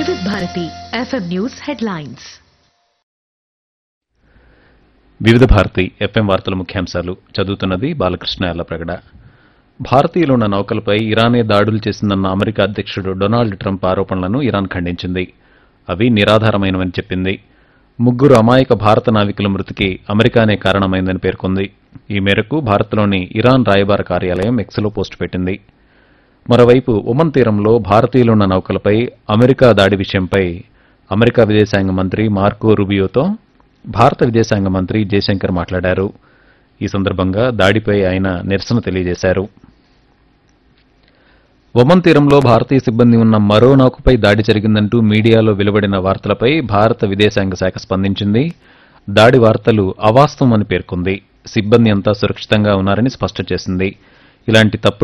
వివిధ Bharati FM news headlines. వివిధ Bharati FM వార్తల ముఖ్యాంశాలు చదువుతున్నది బాలకృష్ణ ఎల్లప్రగడ. భారతీయులున్న నౌకలపై ఇరానే దాడులు చేసిందన్న అమెరికా అధ్యక్షుడు డొనాల్డ్ ట్రంప్ ఆరోపణలను ఇరాన్ ఖండించింది. అవి నిరాధారమైనవని చెప్పింది. 3 అమాయక భారత నావికుల మృతికి అమెరికానే కారణమైందని పేర్కొంది. ఈ మేరకు భారత్లోని ఇరాన్ రాయబార కార్యాలయం ఎక్స్లో పోస్టు పెట్టింది. మరోవైపు ఒమన్ తీరంలో భారతీయులున్న నౌకలపై అమెరికా దాడి విషయంపై అమెరికా విదేశాంగ మంత్రి మార్కో రూబియోతో భారత విదేశాంగ మంత్రి జయశంకర్ మాట్లాడారు. ఈ సందర్భంగా దాడిపై ఆయన నిరసన తెలియజేశారు. ఒమన్ తీరంలో భారతీయ సిబ్బంది ఉన్న మరో నౌకపై దాడి జరిగిందంటూ మీడియాలో వెలువడిన వార్తలపై భారత విదేశాంగ శాఖ స్పందించింది. దాడి వార్తలు అవాస్తవమని పేర్కొంది. సిబ్బంది అంతా సురక్షితంగా ఉన్నారని స్పష్టం చేసింది. ఇలాంటి తప్పుడు